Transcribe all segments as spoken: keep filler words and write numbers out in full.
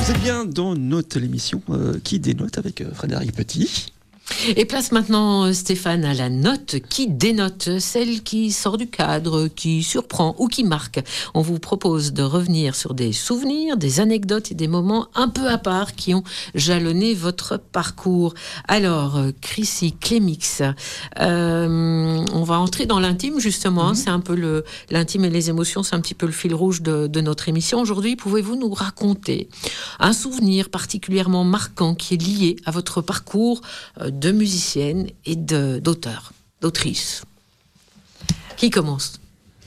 Vous êtes bien dans Note, l'émission euh, qui dénote avec euh, Frédéric Petit. Et place maintenant Stéphane à la note qui dénote, celle qui sort du cadre, qui surprend ou qui marque. On vous propose de revenir sur des souvenirs, des anecdotes et des moments un peu à part qui ont jalonné votre parcours. Alors, Chrissy Clémix, euh, on va entrer dans l'intime justement, mmh. c'est un peu le, l'intime et les émotions, c'est un petit peu le fil rouge de, de notre émission. Aujourd'hui, pouvez-vous nous raconter un souvenir particulièrement marquant qui est lié à votre parcours euh, de musicienne et de, d'auteur, d'autrice. Qui commence?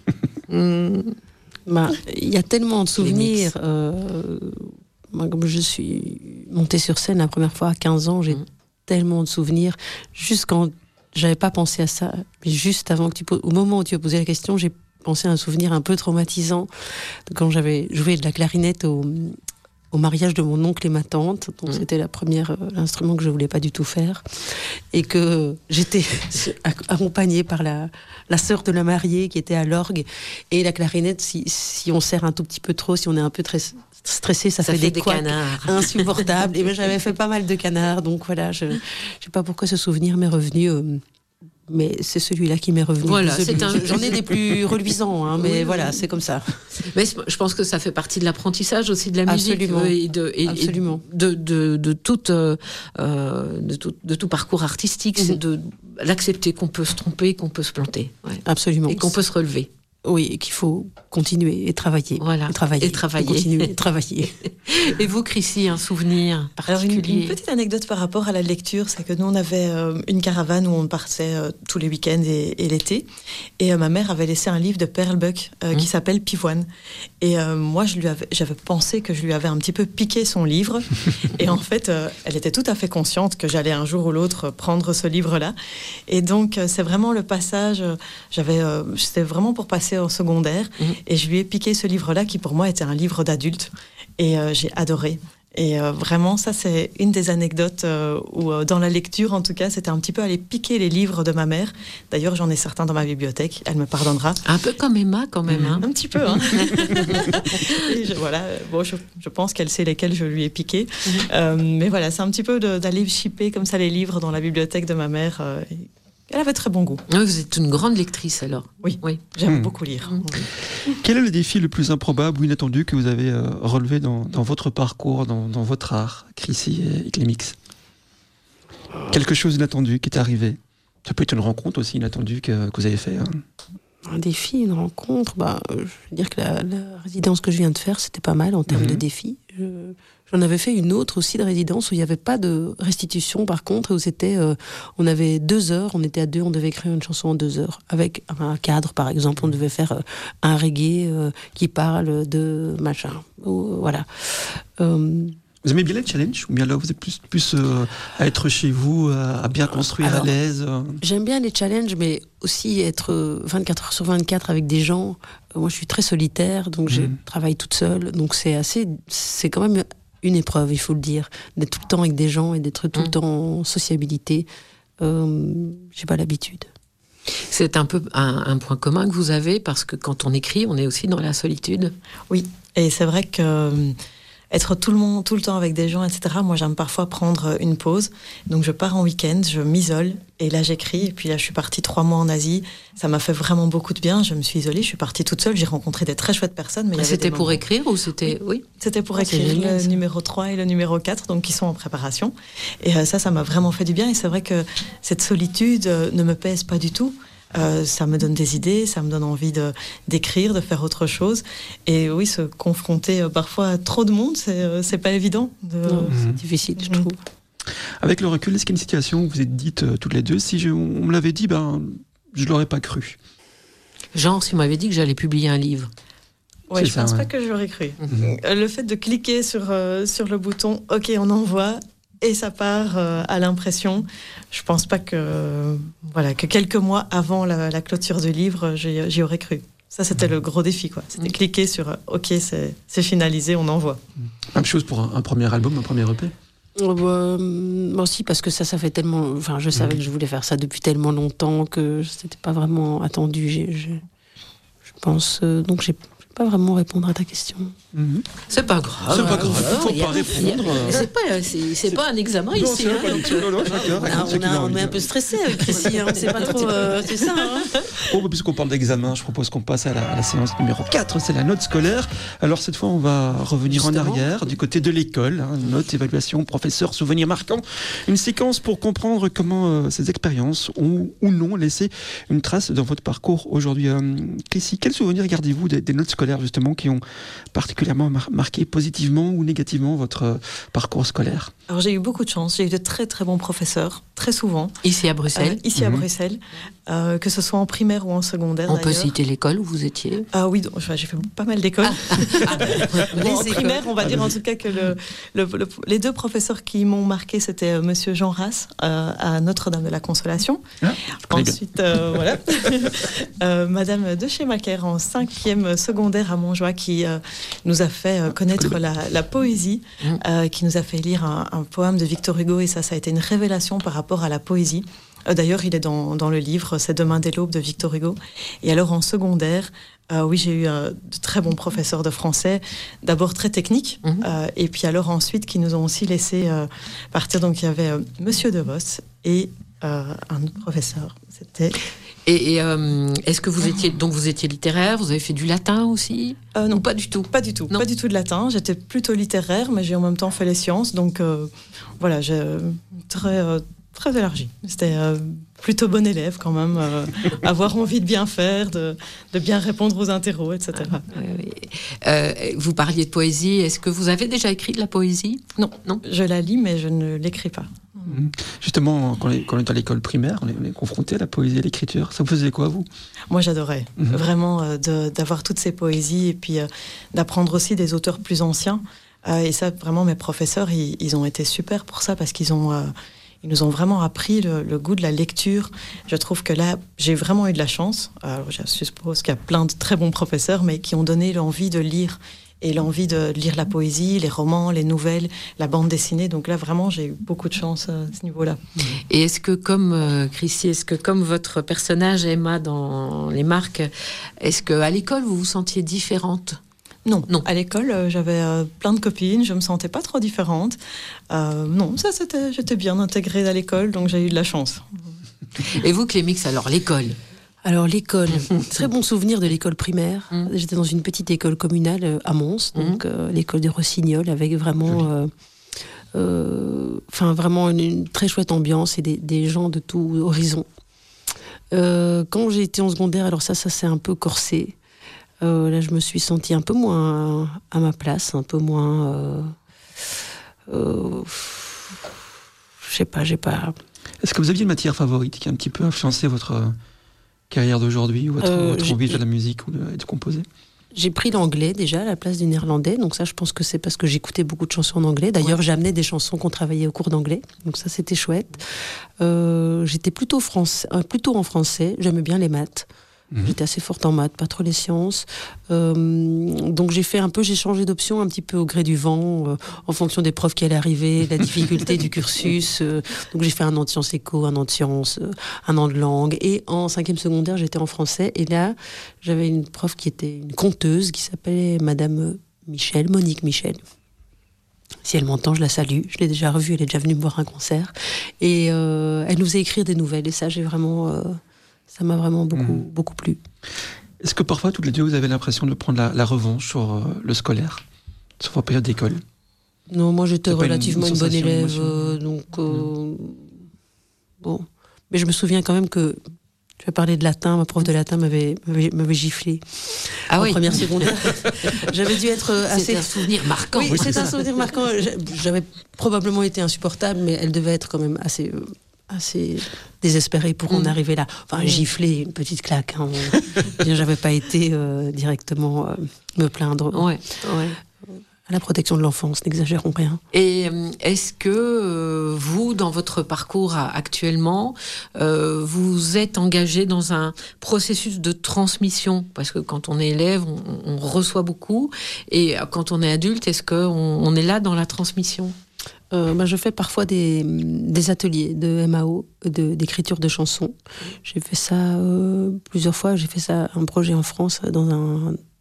mmh. bah, y a tellement de souvenirs. Euh, moi, comme je suis montée sur scène la première fois à quinze ans, j'ai mmh. tellement de souvenirs. Juste quand j'avais pas pensé à ça, mais juste avant que tu poses, au moment où tu as posé la question, j'ai pensé à un souvenir un peu traumatisant. Quand j'avais joué de la clarinette au au mariage de mon oncle et ma tante, donc mmh. c'était la première, euh, l'instrument que je voulais pas du tout faire, et que j'étais accompagnée par la, la sœur de la mariée qui était à l'orgue, et la clarinette, si, si on serre un tout petit peu trop, si on est un peu très stressé, ça, ça fait, fait des, des canards insupportables, et ben j'avais fait pas mal de canards, donc voilà, je, je sais pas pourquoi ce souvenir m'est revenu, euh, mais c'est celui-là qui m'est revenu. Voilà, c'est un... J'en ai des plus reluisants, hein, mais oui, voilà, c'est comme ça. Mais je pense que ça fait partie de l'apprentissage aussi de la musique. Absolument. Et de, et, Absolument. Et de, de, de, toute, euh, de, tout, de tout parcours artistique, mmh. c'est de l'accepter qu'on peut se tromper, qu'on peut se planter. Ouais. Absolument. Et qu'on peut se relever. Oui, et qu'il faut continuer et travailler. Voilà. Et travailler. Et travailler. Et continuer et travailler. Et vous, Chrissy, un souvenir particulier? Alors, une, une petite anecdote par rapport à la lecture, c'est que nous, on avait euh, une caravane où on partait euh, tous les week-ends et, et l'été. Et euh, ma mère avait laissé un livre de Perlbuck euh, mmh. qui s'appelle Pivoine. Et euh, moi, je lui avais, j'avais pensé que je lui avais un petit peu piqué son livre. Et en fait, euh, elle était tout à fait consciente que j'allais un jour ou l'autre prendre ce livre-là. Et donc, euh, c'est vraiment le passage. Euh, j'avais, euh, c'était vraiment pour passer au secondaire. Mmh. Et je lui ai piqué ce livre-là qui, pour moi, était un livre d'adulte. Et euh, j'ai adoré. Et euh, vraiment, ça, c'est une des anecdotes euh, où, euh, dans la lecture, en tout cas, c'était un petit peu aller piquer les livres de ma mère. D'ailleurs, j'en ai certains dans ma bibliothèque. Elle me pardonnera. Un peu comme Emma, quand même. Hein. Un petit peu, hein. Et je, voilà. Bon, je, je pense qu'elle sait lesquels je lui ai piqués. Mm-hmm. Euh, mais voilà, c'est un petit peu de, d'aller chipper comme ça les livres dans la bibliothèque de ma mère. Euh, Elle avait très bon goût. Vous êtes une grande lectrice alors. Oui, oui, j'aime mmh. beaucoup lire. Mmh. Quel est le défi le plus improbable ou inattendu que vous avez euh, relevé dans, dans votre parcours, dans, dans votre art, Chrissy et Clémix? Quelque chose d'inattendu qui est arrivé. Ça peut être une rencontre aussi inattendue que, que vous avez fait. Hein. Un défi, une rencontre, bah, je veux dire que la, la résidence que je viens de faire, c'était pas mal en termes mmh. de défis. Je, j'en avais fait une autre aussi de résidence où il n'y avait pas de restitution par contre, où c'était, euh, on avait deux heures, on était à deux, on devait écrire une chanson en deux heures. Avec un cadre par exemple, on devait faire euh, un reggae euh, qui parle de machin. Ou, voilà. Euh, Vous aimez bien les challenges ou bien là vous êtes plus, plus euh, à être chez vous, à, à bien construire Alors, à l'aise euh... J'aime bien les challenges, mais aussi être vingt-quatre heures sur vingt-quatre avec des gens. Moi, je suis très solitaire, donc mmh. je travaille toute seule. Donc c'est assez, c'est quand même une épreuve, il faut le dire, d'être tout le temps avec des gens et d'être tout mmh. le temps en sociabilité. Euh, j'ai pas l'habitude. C'est un peu un, un point commun que vous avez parce que quand on écrit, on est aussi dans la solitude. Oui, et c'est vrai que être tout le monde, tout le temps avec des gens, et cetera. Moi, j'aime parfois prendre une pause. Donc, je pars en week-end, je m'isole, et là, j'écris. Et puis là, je suis partie trois mois en Asie. Ça m'a fait vraiment beaucoup de bien. Je me suis isolée, je suis partie toute seule. J'ai rencontré des très chouettes personnes. Mais ah, c'était pour écrire ou c'était... Oui, oui. C'était pour ah, écrire génial, le ça. numéro trois et le numéro quatre, donc qui sont en préparation. Et euh, ça, ça m'a vraiment fait du bien. Et c'est vrai que cette solitude euh, ne me pèse pas du tout. Euh, ça me donne des idées, ça me donne envie de, d'écrire, de faire autre chose. Et oui, se confronter euh, parfois à trop de monde, c'est, euh, c'est pas évident. De... Non, c'est mmh. difficile, je trouve. Avec le recul, est-ce qu'il y a une situation où vous êtes dites euh, toutes les deux, si je, on me l'avait dit, ben, je l'aurais pas cru? Genre, si on m'avait dit que j'allais publier un livre. Ouais, je ça, pense ouais. pas que j'aurais cru. Mmh. Le fait de cliquer sur, euh, sur le bouton « Ok, on envoie », et ça part euh, à l'impression. Je pense pas que, euh, voilà, que quelques mois avant la, la clôture du livre, j'y, j'y aurais cru. Ça, c'était mmh. le gros défi, quoi. C'était mmh. cliquer sur euh, OK, c'est, c'est finalisé, on envoie. Même chose pour un, un premier album, un premier E P. Euh, bah, moi aussi, parce que ça, ça fait tellement. Enfin, je savais mmh. que je voulais faire ça depuis tellement longtemps que c'était pas vraiment attendu. J'ai, j'ai, je pense. Euh, donc, j'ai pas vraiment répondre à ta question. Mm-hmm. C'est pas grave. C'est pas grave. Il faut Il y a- pas répondre. il y a- C'est pas, c'est, c'est pas un examen Non, ici. c'est hein. pas du tout. Non, non, chacun Ah, raconte ce on, qu'il a- a on envie est un de- peu stressé avec Chrissy, hein, c'est pas trop. euh, c'est ça, hein. Bon, bah, puisqu'on parle d'examen, je propose qu'on passe à la, à la séance numéro quatre, c'est la note scolaire. Alors cette fois, on va revenir Justement. en arrière, du côté de l'école. Hein, note, évaluation, professeur, souvenirs marquants. Une séquence pour comprendre comment euh, ces expériences ont ou non laissé une trace dans votre parcours aujourd'hui. Euh, Chrissy, quels souvenirs gardez-vous des, des notes scolaires, justement, qui ont particulièrement mar- marqué positivement ou négativement votre euh, parcours scolaire? Alors j'ai eu beaucoup de chance, j'ai eu de très très bons professeurs, très souvent, Ici à euh, Bruxelles. ici à Mhm. Bruxelles, euh, que ce soit en primaire ou en secondaire On peut d'ailleurs. citer l'école où vous étiez. Ah oui, donc, enfin, j'ai fait pas mal d'écoles. Ah, Les les en écoles. primaire, on va dire en tout cas que le, le- le- les deux professeurs qui m'ont marqué, c'était euh, Monsieur Jean Rass euh, à Notre-Dame de la Consolation. Ah, je connais bien. Ensuite, euh, voilà, euh, Madame de Schemaker en cinquième secondaire à Montjoie qui euh, nous a fait euh, connaître la, la poésie, Mm. euh, qui nous a fait lire un, un poème de Victor Hugo et ça, ça a été une révélation par rapport à la poésie. Euh, D'ailleurs, il est dans, dans le livre, c'est Demain dès l'aube de Victor Hugo. Et alors en secondaire, euh, oui, j'ai eu euh, de très bons professeurs de français, d'abord très techniques, Mhm. euh, et puis alors ensuite qui nous ont aussi laissé euh, partir. Donc il y avait euh, Monsieur De Vos et euh, un autre professeur. C'était Et, et, euh, est-ce que vous étiez donc vous étiez littéraire, vous avez fait du latin aussi? euh, non, Ou pas du tout? pas du tout, Non. pas du tout de latin. J'étais plutôt littéraire, mais j'ai en même temps fait les sciences, donc euh, voilà, j'ai euh, très euh, très élargi. C'était euh, plutôt bon élève quand même, euh, avoir envie de bien faire, de, de bien répondre aux interros, et cetera. Oui, oui. Euh, vous parliez de poésie. Est-ce que vous avez déjà écrit de la poésie? Non, Non. je la lis, mais je ne l'écris pas. Mhm. Justement, quand on est, quand on est à l'école primaire, on est, on est confronté à la poésie et à l'écriture. Ça vous faisait quoi, vous? Moi, j'adorais Mhm. vraiment euh, de- d'avoir toutes ces poésies et puis euh, d'apprendre aussi des auteurs plus anciens. Euh, et ça, vraiment, mes professeurs, ils, ils ont été super pour ça parce qu'ils ont, euh, ils nous ont vraiment appris le, le goût de la lecture. Je trouve que là, j'ai vraiment eu de la chance. Alors, je suppose qu'il y a plein de très bons professeurs, mais qui ont donné l'envie de lire et l'envie de lire la poésie, les romans, les nouvelles, la bande dessinée. Donc là, vraiment, j'ai eu beaucoup de chance à ce niveau-là. Et est-ce que, comme euh, Chrissy, est-ce que comme votre personnage Emma dans Les Marques, est-ce que à l'école vous vous sentiez différente? Non, Non. À l'école, euh, j'avais euh, plein de copines, je me sentais pas trop différente. Euh, non, ça, c'était, j'étais bien intégrée à l'école, donc j'ai eu de la chance. Et vous, Clémix, alors l'école? Alors l'école, très bon souvenir de l'école primaire. Mm. J'étais dans une petite école communale euh, à Mons, donc euh, l'école des Rossignols, avec vraiment, euh, euh, enfin vraiment une, une très chouette ambiance et des, des gens de tout horizon. Euh, quand j'ai été en secondaire, alors ça, ça s'est un peu corsé. Euh, là, je me suis sentie un peu moins à ma place, un peu moins. Euh, euh, je sais pas, j'ai pas. Est-ce que vous aviez une matière favorite qui a un petit peu influencé votre euh, carrière d'aujourd'hui ou votre, Euh, votre j'ai- envie de faire de la musique ou de, de composer? J'ai pris l'anglais déjà à la place du néerlandais, donc ça je pense que c'est parce que j'écoutais beaucoup de chansons en anglais. D'ailleurs j'amenais des chansons qu'on travaillait au cours d'anglais, donc ça c'était chouette. Euh, j'étais plutôt, français, euh, plutôt en français, j'aimais bien les maths. Mhm. J'étais assez forte en maths, pas trop les sciences. Euh, donc j'ai fait un peu, j'ai changé d'option un petit peu au gré du vent, euh, en fonction des profs qui allaient arriver, la difficulté du cursus. Euh, donc j'ai fait un an de sciences éco, un an de sciences, euh, un an de langue. Et en cinquième secondaire, j'étais en français. Et là, j'avais une prof qui était une conteuse, qui s'appelait Madame Michel, Monique Michel. Si elle m'entend, je la salue. Je l'ai déjà revue, elle est déjà venue me voir un concert. Et euh, elle nous faisait écrire des nouvelles. Et ça, j'ai vraiment... Euh, ça m'a vraiment beaucoup, Mmh. beaucoup plu. Est-ce que parfois, toutes les deux, vous avez l'impression de prendre la, la revanche sur euh, le scolaire, sur vos périodes d'école? Non, moi j'étais C'est pas une- relativement une une, bonne sensation, une élève, émotion. euh, donc euh, bon. Mais je me souviens quand même que tu as parlé de latin, ma prof de latin m'avait m'avait, m'avait giflé Ah en oui. première secondaire. J'avais dû être euh, C'est assez. un souvenir marquant. Oui, c'est un souvenir marquant. J'a- J'avais probablement été insupportable, mais elle devait être quand même assez. Euh, assez désespérée pour en Mm. arriver là. Enfin, Mm. gifler, une petite claque. Hein. Je veux dire, j'avais pas été euh, directement euh, me plaindre. Ouais, ouais. À la protection de l'enfance, n'exagérons rien. Et euh, est-ce que euh, vous, dans votre parcours à- actuellement, euh, vous êtes engagé dans un processus de transmission? Parce que quand on est élève, on, on reçoit beaucoup. Et euh, quand on est adulte, est-ce qu'on on est là dans la transmission? Euh, bah, je fais parfois des, des ateliers de M A O, de, d'écriture de chansons. J'ai fait ça euh, plusieurs fois. J'ai fait ça, un projet en France, dans un,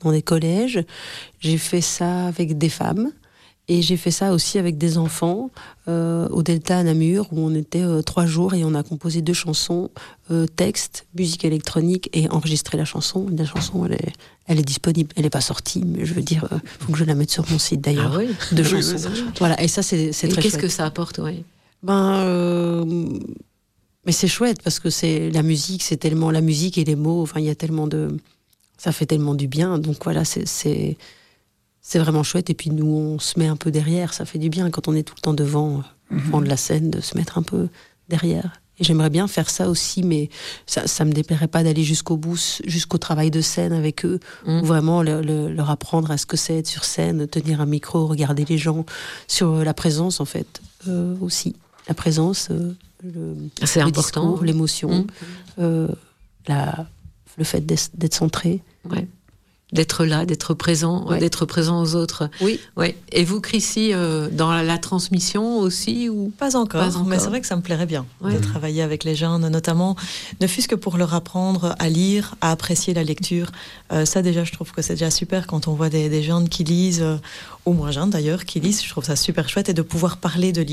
dans des collèges. J'ai fait ça avec des femmes. Et j'ai fait ça aussi avec des enfants euh, au Delta à Namur, où on était euh, trois jours et on a composé deux chansons, euh, texte, musique électronique et enregistré la chanson. La chanson, elle est, elle est disponible, elle n'est pas sortie, mais je veux dire, il euh, faut que je la mette sur mon site d'ailleurs. Ah oui. Deux oui, chansons. oui, oui. Voilà, et ça, c'est, c'est et très qu'est-ce chouette. que ça apporte, oui. Ben, euh, mais c'est chouette parce que c'est la musique, c'est tellement la musique et les mots. Enfin, il y a tellement de, ça fait tellement du bien. Donc voilà, c'est, c'est C'est vraiment chouette. Et puis nous, on se met un peu derrière. Ça fait du bien quand on est tout le temps devant, mmh. devant de la scène, de se mettre un peu derrière. Et j'aimerais bien faire ça aussi, mais ça, ça me déplairait pas d'aller jusqu'au bout, jusqu'au travail de scène avec eux, mmh. ou vraiment le, le, leur apprendre à ce que c'est être sur scène, tenir un micro, regarder les gens, sur la présence en fait, euh, aussi. La présence, euh, le, c'est le important. discours, l'émotion, mmh. euh, la, le fait d'être, d'être centré. Ouais. D'être là, d'être présent, ouais. d'être présent aux autres. Oui. Ouais. Et vous, Chrissy, euh, dans la, la transmission aussi ou pas encore, pas encore, mais c'est vrai que ça me plairait bien ouais. de travailler avec les jeunes, notamment, ne fût-ce que pour leur apprendre à lire, à apprécier la lecture. Euh, ça, déjà, je trouve que c'est déjà super quand on voit des, des jeunes qui lisent, euh, ou moins jeunes d'ailleurs, qui lisent. Je trouve ça super chouette et de pouvoir parler de